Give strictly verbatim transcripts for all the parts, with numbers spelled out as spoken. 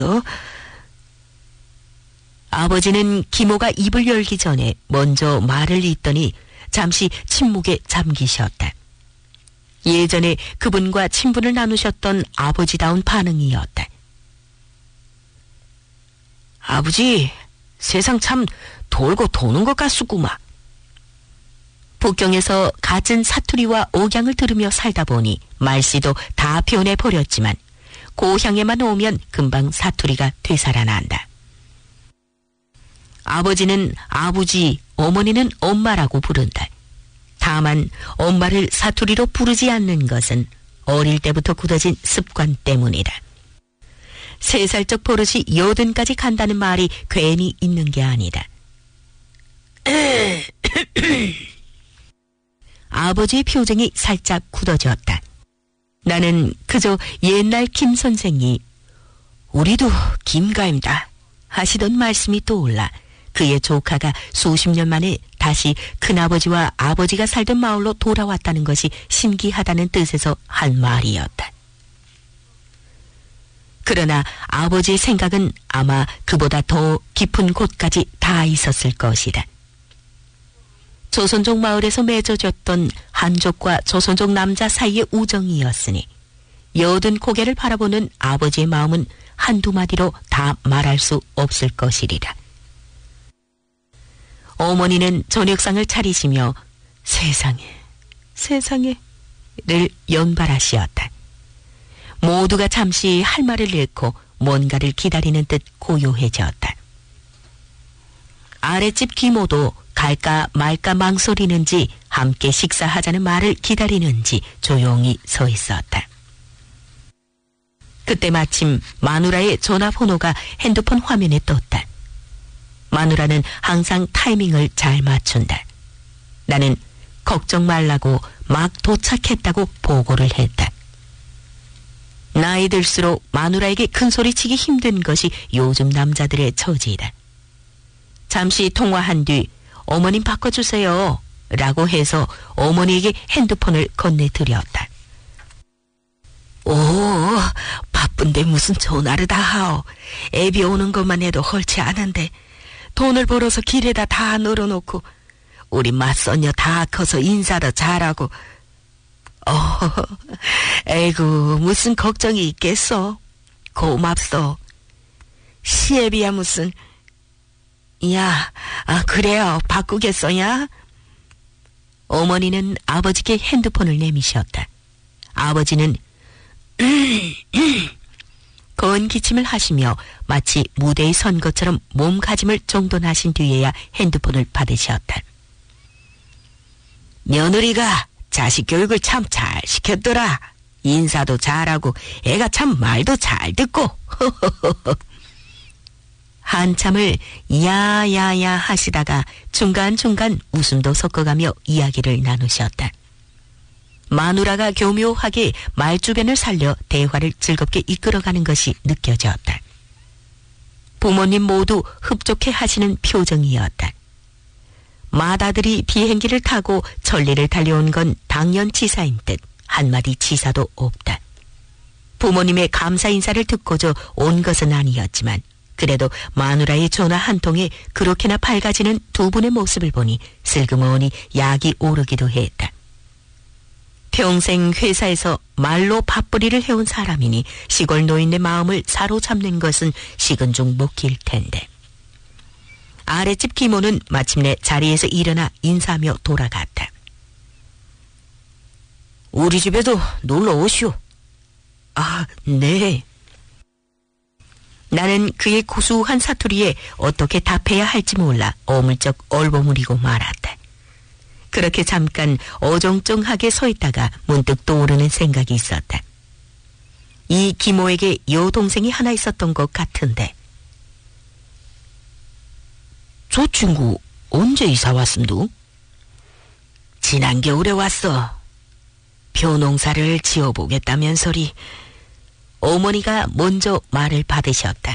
아버지는 기모가 입을 열기 전에 먼저 말을 잇더니 잠시 침묵에 잠기셨다. 예전에 그분과 친분을 나누셨던 아버지다운 반응이었다. 아버지, 세상 참 돌고 도는 것 같수구마. 북경에서 갖은 사투리와 억양을 들으며 살다 보니 말씨도 다 변해버렸지만 고향에만 오면 금방 사투리가 되살아난다. 아버지는 아버지, 어머니는 엄마라고 부른다. 다만 엄마를 사투리로 부르지 않는 것은 어릴 때부터 굳어진 습관 때문이다. 세 살적 버릇이 여든까지 간다는 말이 괜히 있는 게 아니다. 아버지의 표정이 살짝 굳어졌다. 나는 그저 옛날 김 선생이 우리도 김가입니다 하시던 말씀이 떠올라 그의 조카가 수십 년 만에 다시 큰아버지와 아버지가 살던 마을로 돌아왔다는 것이 신기하다는 뜻에서 한 말이었다. 그러나 아버지의 생각은 아마 그보다 더 깊은 곳까지 닿아 있었을 것이다. 조선족 마을에서 맺어졌던 한족과 조선족 남자 사이의 우정이었으니 여든 고개를 바라보는 아버지의 마음은 한두 마디로 다 말할 수 없을 것이리라. 어머니는 저녁상을 차리시며 세상에, 세상에를 연발하시었다. 모두가 잠시 할 말을 잃고 뭔가를 기다리는 듯 고요해졌다. 아랫집 기모도 갈까 말까 망설이는지 함께 식사하자는 말을 기다리는지 조용히 서 있었다. 그때 마침 마누라의 전화번호가 핸드폰 화면에 떴다. 마누라는 항상 타이밍을 잘 맞춘다. 나는 걱정 말라고 막 도착했다고 보고를 했다. 나이 들수록 마누라에게 큰소리치기 힘든 것이 요즘 남자들의 처지이다. 잠시 통화한 뒤 어머님 바꿔주세요 라고 해서 어머니에게 핸드폰을 건네드렸다. 오, 바쁜데 무슨 전화를 다 하오. 애비 오는 것만 해도 헐치 않은데 돈을 벌어서 길에다 다 널어놓고 우리 맞선녀 다 커서 인사도 잘하고 어, 에이구 무슨 걱정이 있겠어. 고맙소. 시애비야 무슨. 야, 아 그래요. 바꾸겠어냐? 어머니는 아버지께 핸드폰을 내미셨다. 아버지는 건 기침을 하시며 마치 무대에 선 것처럼 몸가짐을 정돈하신 뒤에야 핸드폰을 받으셨다. 며느리가 자식 교육을 참 잘 시켰더라. 인사도 잘하고 애가 참 말도 잘 듣고. 한참을 야야야 하시다가 중간중간 웃음도 섞어가며 이야기를 나누셨다. 마누라가 교묘하게 말주변을 살려 대화를 즐겁게 이끌어가는 것이 느껴졌다. 부모님 모두 흡족해 하시는 표정이었다. 맏아들이 비행기를 타고 천리를 달려온 건 당연치사인 듯 한마디 치사도 없다. 부모님의 감사 인사를 듣고저 온 것은 아니었지만 그래도 마누라의 전화 한 통에 그렇게나 밝아지는 두 분의 모습을 보니 슬그머니 약이 오르기도 했다. 평생 회사에서 말로 밥벌이를 해온 사람이니 시골 노인의 마음을 사로잡는 것은 식은 죽 먹기일 텐데. 아랫집 기모는 마침내 자리에서 일어나 인사하며 돌아갔다. 우리 집에도 놀러 오시오. 아, 네. 나는 그의 고수한 사투리에 어떻게 답해야 할지 몰라 어물쩍 얼버무리고 말았다. 그렇게 잠깐 어정쩡하게 서 있다가 문득 떠오르는 생각이 있었다. 이 기모에게 여동생이 하나 있었던 것 같은데. 저 친구 언제 이사 왔음도? 지난 겨울에 왔어. 벼농사를 지어보겠다면서리. 어머니가 먼저 말을 받으셨다.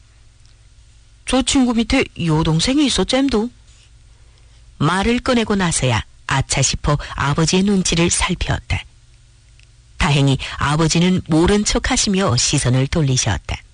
저 친구 밑에 여동생이 있었잼도. 말을 꺼내고 나서야 아차 싶어 아버지의 눈치를 살폈다. 다행히 아버지는 모른 척 하시며 시선을 돌리셨다.